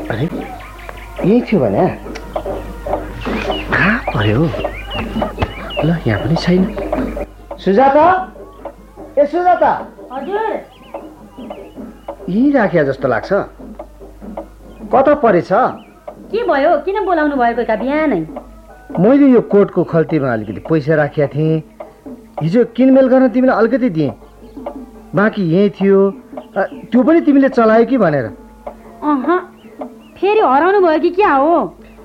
अरे यही थियो भने कहाँ पर्यो? ल यहाँ पनि छैन। सुजाता, ए सुजाता। हजुर। यही राख्या जस्तो लाग्छ। कता परेछ? के भयो? किन बोलाउनु भएको का बिहानै? मैले यो कोटको खल्तीमा अलिकति पैसा राखेका थिएँ। हिजो किनमेल गर्न तिमीलाई अलिकति दिएँ, बाँकी यही थियो। त्यो पनि तिमीले चलायो कि भनेर। फेरि हराउनु भयो कि क्या हो?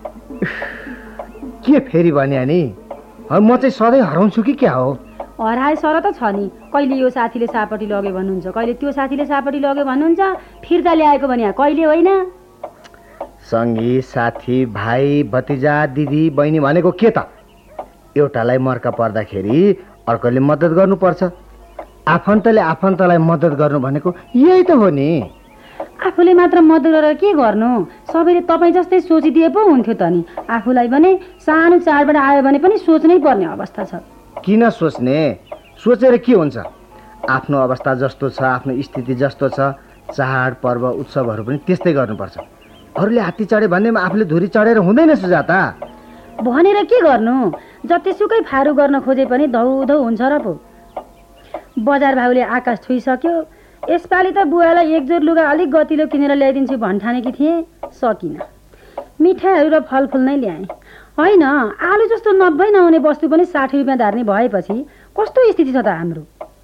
के फेरि भन्या नि? म चाहिँ सधैँ हराउँछु कि क्या हो? हराए सर त छ नि। कहिले यो साथीले सापटी लग्यो भन्नुहुन्छ, कहिले त्यो साथीले सापटी लग्यो भन्नुहुन्छ, फिर्ता ल्याएको भने कहिले होइन। सँगी, साथी, भाइ, भतिजा, दिदी, बहिनी भनेको के त? एउटालाई मर्का पर्दाखेरि अर्कोले मद्दत गर्नुपर्छ। आफन्तले आफन्तलाई मद्दत गर्नु भनेको यही त हो नि। आफूले मात्र मद्दत गरेर के गर्नु? सबैले तपाईँ जस्तै सोचिदिए पो हुन्थ्यो त नि। आफूलाई भने सानो चाडबाट आयो भने पनि सोच्नै पर्ने अवस्था छ। किन सोच्ने? सोचेर के हुन्छ? आफ्नो अवस्था जस्तो छ, आफ्नो स्थिति जस्तो छ, चाड पर्व उत्सवहरू पनि त्यस्तै गर्नुपर्छ। अरूले हात्ती चढे भन्नेमा आफूले धुरी चढेर हुँदैन सुजाता। भनेर के गर्नु? जतिसुकै फारू गर्न खोजे पनि धौधौ हुन्छ र पो। बजार भाउले आकाश छुइसक्यो। यसपालि त बुवालाई एकजोर लुगा अलिक गतिलो किनेर ल्याइदिन्छु भन्ठानेकी थिएँ, सकिनँ। मिठाईहरू र फलफुल नै ल्याएँ। होइन, आलु जस्तो 90 नहुने वस्तु पनि 60 रुपियाँ धार्ने भएपछि कस्तो स्थिति छ त हाम्रो?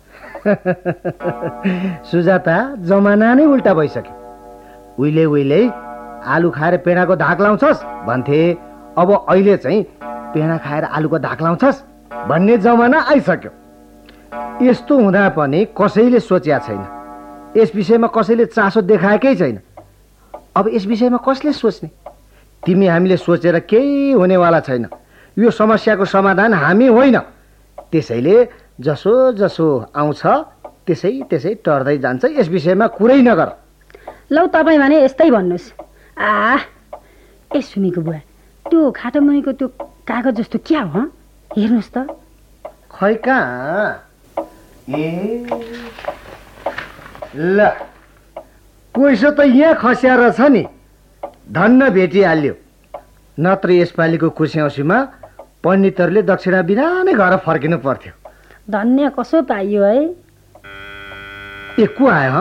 सुजाता, जमाना नै उल्टा भइसक्यो। उहिले उहिले आलु खाएर पेडाको धाक लाउँछस् भन्थे, अब अहिले चाहिँ पेडा खाएर आलुको धाक लाउँछस् भन्ने जमाना आइसक्यो। यस्तो हुँदा पनि कसैले सोचेका छैन। यस विषयमा कसैले चासो देखाएकै छैन। अब यस विषयमा कसले सोच्ने? तिमी हामीले सोचेर केही हुनेवाला छैन। यो समस्याको समाधान हामी होइन। त्यसैले जसो जसो आउँछ त्यसै त्यसै टर्दै जान्छ। यस विषयमा कुरै नगर। लौ तपाईँ भने यस्तै भन्नुहोस्। ए सुमीको बुवा, त्यो खाटो मुनिको त्यो कागज जस्तो क्या हो? हेर्नुहोस् त। खै कहाँ? ए ल, पैसा त यहाँ खस्याएर छ नि। धन्न भेटिहाल्यो। नत्र यसपालिको कुसे औँसीमा पण्डितहरूले दक्षिणा बिना नै घर फर्किनु पर्थ्यो। धन्य कसो पाइयो है। ए को आयो?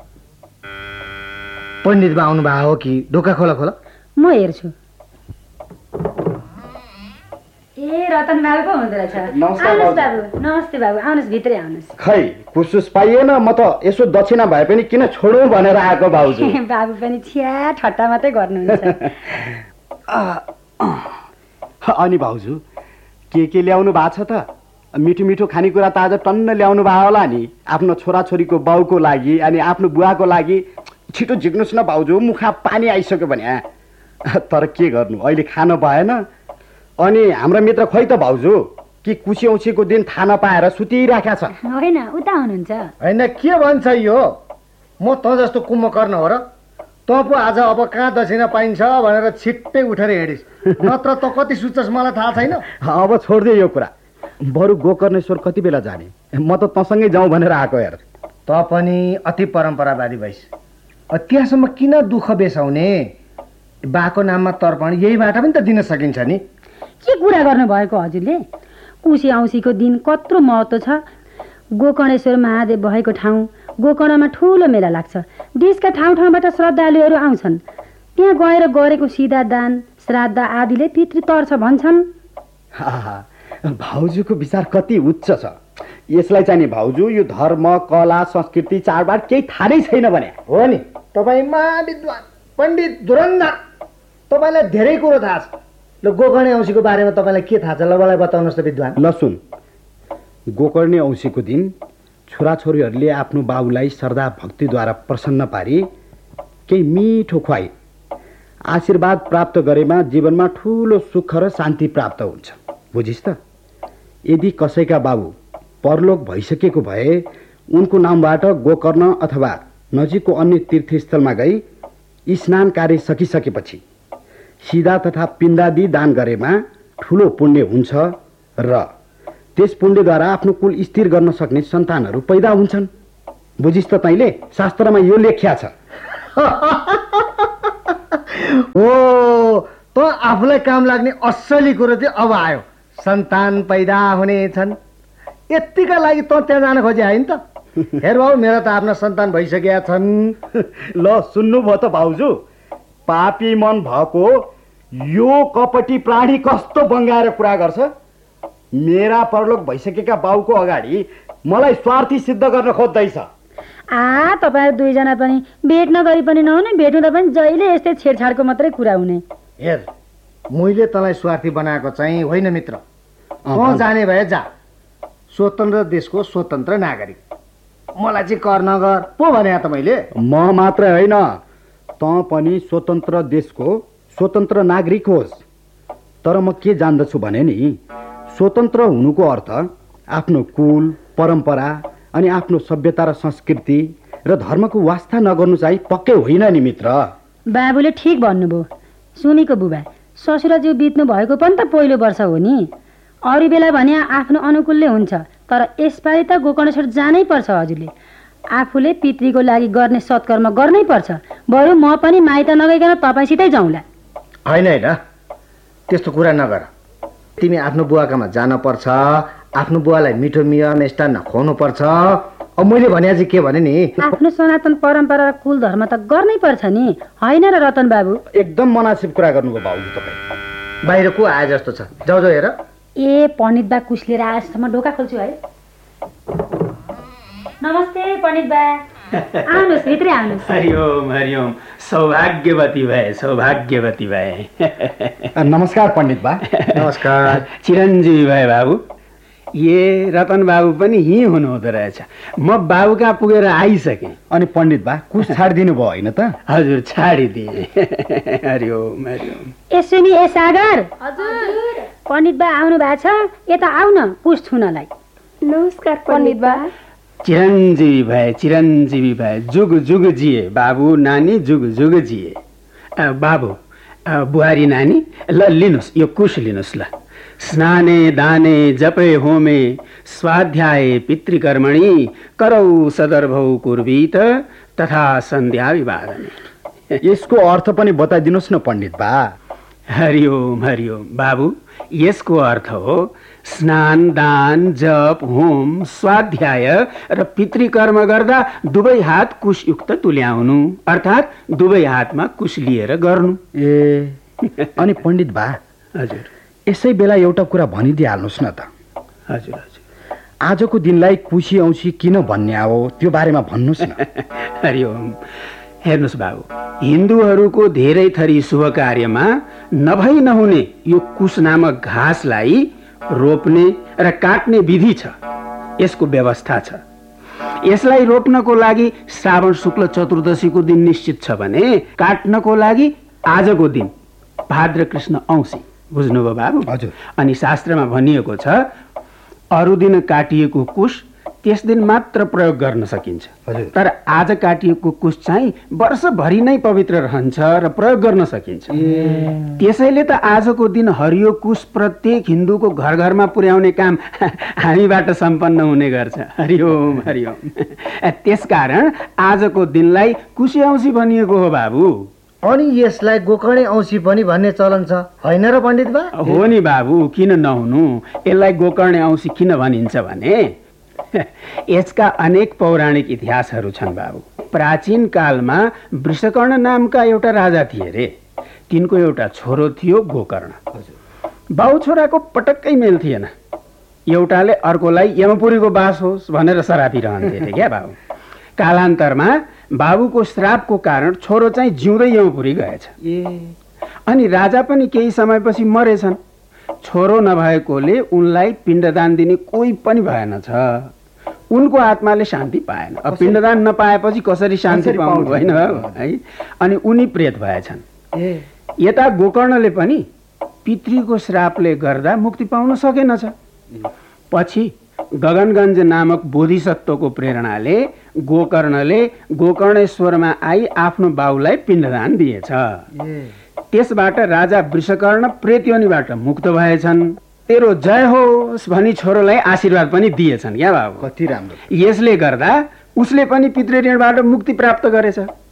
पण्डित बा आउनु भएको हो कि? ढोका खोला खोला, म हेर्छु। ए रतन बाबु पो हुँदो रहेछ। आउनुहोस् बाबु। नमस्ते बाबु, आउनुहोस्, भित्रै आउनुहोस्। खै कुसुस पाइएन, म त यसो दक्षिणा भए पनि किन छोडौँ भनेर आएको भाउजू। बाबु पनि छ्या ठट्टा मात्रै गर्नुहुन्छ। अनि भाउजू के ल्याउनु भएको छ त? मिठो मिठो खानेकुरा त आज टन्न ल्याउनु भयो होला नि। आफ्नो छोराछोरीको बाउको लागि अनि आफ्नो बुवाको लागि। छिटो झिक्नुहोस् न भाउजू, मुखा पानी आइसक्यो भने। तर के गर्नु, अहिले खान भएन। अनि हाम्रो मित्र खोइ त भाउजू, कि कुसी औँसीको दिन थाहा नपाएर सुतिराखेको छ। होइन, उता हुनुहुन्छ। होइन, के भन्छ यो? म त जस्तो कुम्भकर्ण हो र? त पो आज अब कहाँ दक्षिणा पाइन्छ भनेर छिट्टै उठेर हिँडिस्। नत्र त कति सुत्छस् मलाई थाहा छैन। अब छोडिदियो यो कुरा। बरु गोकर्णेश्वर कति बेला जाने? म त तँसँगै जाउँ भनेर आएको हेर। त पनि अति परम्परावादी भइस्। त्यहाँसम्म किन दुःख बेसाउने? बाको नाममा तर्पण यहीबाट पनि त दिन सकिन्छ नि। के कुरा गर्नु भएको हजुरले? कुसे औँसीको दिन कत्रो महत्त्व छ। गोकर्णेश्वर महादेव भएको ठाउँ गोकर्णमा ठुलो मेला लाग्छ। देशका ठाउँ ठाउँबाट श्रद्धालुहरू आउँछन्। त्यहाँ गएर गरेको सिधा दान श्राद्ध आदिले पितृ तर्छ भन्छन्। भाउजूको विचार कति उच्च छ। यसलाई चाहिँ नि भाउजू यो धर्म कला संस्कृति चाडबाड केही थाहा नै छैन भने हो नि। तपाईँ महाविद्वान पण्डित धुरन्धर, तपाईँलाई धेरै कुरो थाहा छ। ल गोकर्णे औँसीको बारेमा तपाईँलाई के थाहा छ? ल मलाई बताउनुहोस् त विद्वान। ल सुन, गोकर्णे औँसीको दिन छोराछोरीहरूले आफ्नो बाबुलाई श्रद्धा भक्तिद्वारा प्रसन्न पारी केही मिठो खुवाई आशीर्वाद प्राप्त गरेमा जीवनमा ठुलो सुख र शान्ति प्राप्त हुन्छ। बुझिस् त? यदि कसैका बाबु परलोक भइसकेको भए उनको नामबाट गोकर्ण अथवा नजिकको अन्य तीर्थस्थलमा गई स्नान कार्य सकिसकेपछि सिधा तथा पिण्डादि दान गरेमा ठुलो पुण्य हुन्छ र त्यस पुण्यद्वारा आफ्नो कुल स्थिर गर्न सक्ने सन्तानहरू पैदा हुन्छन्। बुझिस् त तैँले? शास्त्रमा यो लेख्या छ। ओ त आफूलाई काम लाग्ने असली कुरो चाहिँ अब आयो। सन्तान पैदा हुनेछन्। यतिका लागि त त्यहाँ जान खोजे होइन त? हेर बाबु, मेरा त आफ्ना सन्तान भइसकेका छन्। ल सुन्नुभयो त भाउजू, पापी मन भएको यो कपटी प्राणी कस्तो बङ्गाएर कुरा गर्छ। मेरा परलोक भइसकेका बाउको अगाडि मलाई स्वार्थी सिद्ध गर्न खोज्दैछ। तपाईँहरू दुईजना पनि भेट नगरी पनि नहुने, भेट हुँदा पनि जहिले यस्तै छेडछाडको मात्रै कुरा हुने। हेर, मैले तँलाई स्वार्थी बनाएको चाहिँ होइन मित्र। तँ जाने भए जा, स्वतन्त्र देशको स्वतन्त्र नागरिक। मलाई चाहिँ कर नगर पो भने त मैले। म मात्रै होइन, तँ पनि स्वतन्त्र देशको स्वतन्त्र नागरिक होस्। तर म के जान्दछु भने नि, स्वतन्त्र हुनुको अर्थ आफ्नो कुल परम्परा अनि आफ्नो सभ्यता र संस्कृति र धर्मको वास्ता नगर्नु चाहिँ पक्कै होइन नि मित्र। बाबुले ठिक भन्नुभयो। सुनीको बुबा ससुराज्यू बित्नु भएको पनि त पहिलो वर्ष हो नि। अरू बेला भने आफ्नो अनुकूलले हुन्छ, तर यसपालि त गोकर्णेश्वर जानै पर्छ। हजुरले आफूले पितृको लागि गर्ने सत्कर्म गर्नै पर्छ। बरु म पनि माइत नगइकन तपाईँसितै जाउँला। होइन होइन, त्यस्तो कुरा नगर। तिमी आफ्नो बुवाकामा जान पर्छ, आफ्नो बुवालाई मिठो मिष्टान्न खुवाउनु पर्छ। अब मैले भने चाहिँ के भने नि, आफ्नो सनातन परम्परा र कुल धर्म त गर्नै पर्छ नि, होइन र रतन बाबु? एकदम मनासिब कुरा गर्नुभयो बाबु तपाईँ। बाहिर को आए जस्तो छ, जाऊ जाऊ हेर। ए पण्डित बा कुस्लिएर आएसम्म ढोका खोल्छु है। नमस्ते पण्डित बा, आउनुहोस् भित्रै आउनुहोस्। हरिओम हरिओम, सौभाग्यवती भए सौभाग्यवती भए। नमस्कार पण्डित बा। नमस्कार। चिरञ्जीवी भए बाबु। ये रतन बाबु पनि यहीँ हुनुहुँदो रहेछ। म बाबु कहाँ पुगेर आइसकेँ। अनि पण्डित बा कुछ छाडिदिनु भयो होइन त? हजुर छाडिदिए। हरिओम हरिओम। यसो नि ए सागर। हजुर। पण्डित बा आउनु भएको छ, यता आउ न कुछ छुनलाई। नमस्कार पण्डित बा। चिरञ्जीवी भए जुग जुग जिए बाबु नानी, जुग जुग जिए। बाबु बुहारी नानी, ल लिनुहोस् यो कुश लिनुहोस्। ल स्नाने दाने जपे होमे स्वाध्याय पितृकर्मणि करौ सदर्भौ कुर्वीत तथा सन्ध्या विवादने। यसको अर्थ पनि बताइदिनुहोस् न पण्डित बा। हरिओम हरिओम बाबु, यसको अर्थ हो स्नान दान जप होम स्वाध्याय र पितृकर्म गर्दा दुवै हात कुशयुक्त तुल्याउनु, अर्थात् दुवै हातमा कुश लिएर गर्नु। ए अनि पण्डित बा, हजुर यसै बेला एउटा कुरा भनिदिइहाल्नुहोस् न त। हजुर हजुर। आजको दिनलाई कुशी औँसी किन भन्ने हो त्यो बारेमा भन्नुहोस् न। हरिओम। हेर्नुहोस् बाबु, हिन्दूहरूको धेरै थरी शुभ कार्यमा नभई नहुने यो कुश नामक घाँसलाई रोप्ने र काट्ने विधि छ, यसको व्यवस्था छ। यसलाई रोप्नको लागि श्रावण शुक्ल चतुर्दशीको दिन निश्चित छ भने काट्नको लागि आजको दिन भाद्र कृष्ण औँसी। बुझ्नुभयो बाबु? हजुर। अनि शास्त्रमा भनिएको छ अरू दिन काटिएको कुश त्यस दिन मात्र प्रयोग गर्न सकिन्छ। हजुर। तर आज काटिएको कुश चाहिँ वर्षभरि नै पवित्र रहन्छ र प्रयोग गर्न सकिन्छ। त्यसैले त आजको दिन हरियो कुश प्रत्येक हिन्दूको घर घरमा पुर्याउने काम हामीबाट सम्पन्न हुने गर्छ। हरिओम हरिओम। त्यसकारण आजको दिनलाई कुशी औँसी भनिएको हो बाबु। अनि यसलाई गोकर्णे औँसी पनि भन्ने चलन छ होइन र पण्डित बा? हो नि बाबु, किन नहुनु। यसलाई गोकर्णे औँसी किन भनिन्छ भने यसका अनेक पौराणिक इतिहासहरू छन् बाबु। प्राचीन कालमा वृषकर्ण नामका एउटा राजा थिए रे। तिनको एउटा छोरो थियो गोकर्ण। बाउ छोराको पटक्कै मेल थिएन। एउटाले अर्कोलाई यमपुरीको बास होस् भनेर सरापिरहन्थे रे क्या बाबु। कालान्तरमा बाबुको श्रापको कारण छोरो चाहिँ जिउँदै यमपुरी गएछ। अनि राजा पनि केही समयपछि मरेछन्। छोरो नभएकोले उनलाई पिण्डदान दिने कोही पनि भएनछ। उनको आत्माले शान्ति पाएन। अब पिण्डदान नपाएपछि कसरी शान्ति पाउनु होइन है? अनि उनी प्रेत भएछन्। यता गोकर्णले पनि पितृको श्रापले गर्दा मुक्ति पाउन सकेनछ। पछि गगनगञ्ज नामक बोधिसत्वको प्रेरणाले गोकर्णले गोकर्णेश्वरमा आई आफ्नो बाउलाई पिण्डदान दिएछ। त्यसबाट राजा वृषकर्ण प्रेतयोनिबाट मुक्त भएछन्। तेरो जय होस् भनी छोरोलाई आशीर्वाद पनि दिएछन् क्या बाबु। कति राम्रो। यसले गर्दा उसले पनि पितृ ऋणबाट मुक्ति प्राप्त गरेछ।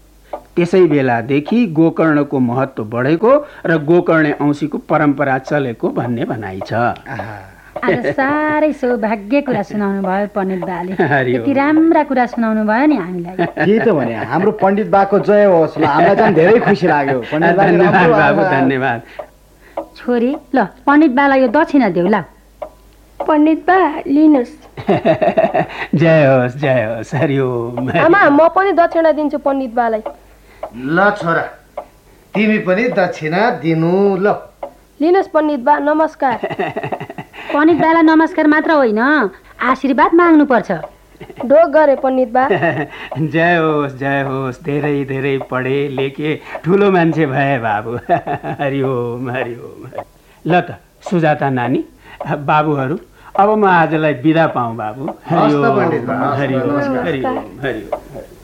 त्यसै बेलादेखि गोकर्णको महत्त्व बढेको र गोकर्णे औँसीको परम्परा चलेको भन्ने भनाइ छ। आज साह्रै सौभाग्य कुरा सुनाउनु भयो पण्डित बाले। हरि ओम। यति राम्रा कुरा सुनाउनु भयो नि हामीलाई। के त भने हाम्रो पण्डित बाको जय होस् ल, हामीलाई चाहिँ धेरै खुसी लाग्यो। पण्डित बाले धन्यवाद राम्रो बाबु, आवाज। धन्यवाद। छोरी ल पण्डित बालाई यो दक्षिणा देऊ ल। पण्डित बा लिनुहोस्। जय होस्, जय होस्। हरि ओम। आमा म पनि दक्षिणा दिन्छु पण्डित बालाई। ल छोरा, तिमी पनि दक्षिणा दिनु ल। लिनुहोस् पण्डित बा, नमस्कार। पण्डित बालाई नमस्कार मात्र होइन, आशीर्वाद माग्नुपर्छ। ढोक गरे पण्डित बा। जय होस्, जय होस्। धेरै धेरै पढे लेखे ठुलो मान्छे भए बाबु। हरि ओम, हरि ओम। ल त सुजाता नानी, बाबुहरू, अब म आजलाई बिदा पाऊँ बाबु। हरि हस् त ओम, पण्डित बा, हस् त, हरि ओम, नमस्कार। हरि ओम, हरि ओम।